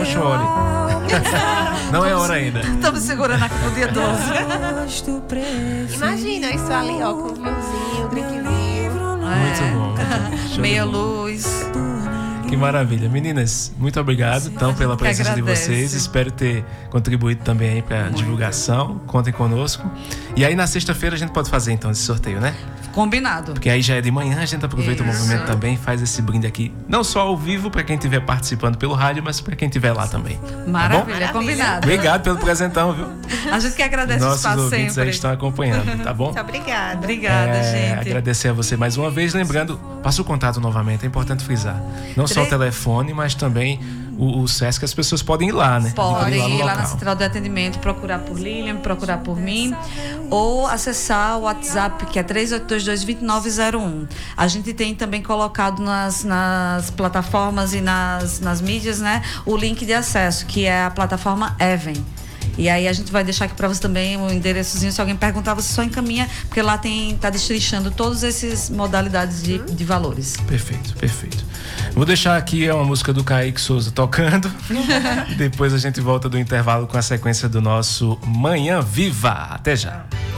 chore. Não é hora ainda. Estamos segurando aqui pro dia 12. Imagina isso ali, ó, com o vinhozinho, drinkzinho. Muito bom. Show de Meia bola. luz. Que maravilha. Meninas, muito obrigado então pela presença de vocês. Espero ter contribuído também aí para a divulgação. Contem conosco. E aí na sexta-feira a gente pode fazer então esse sorteio, né? Combinado. Porque aí já é de manhã, a gente aproveita Isso. o movimento também, faz esse brinde aqui, não só ao vivo para quem estiver participando pelo rádio, mas para quem estiver lá também. Maravilha, Tá combinado. Obrigado pelo presentão, viu? A gente que agradece o Nossos espaço ouvintes sempre. aí estão acompanhando, tá bom? Muito obrigada. Obrigada, gente. Agradecer a você mais uma vez, lembrando, passa o contato novamente, é importante frisar. Não só o telefone, mas também o SESC, as pessoas podem ir lá, né? Podem ir no lá na local. central de atendimento, procurar por Lilian, procurar por mim, ou acessar o WhatsApp, que é 3822-2901. A gente tem também colocado nas plataformas e nas mídias, né, o link de acesso, que é a plataforma Even. E aí a gente vai deixar aqui para você também o endereçozinho. Se alguém perguntar, você só encaminha, porque lá tá destrinchando todas essas modalidades de valores. Perfeito, perfeito. Vou deixar aqui uma música do Kaique Souza tocando. Depois a gente volta do intervalo com a sequência do nosso Manhã Viva. Até já.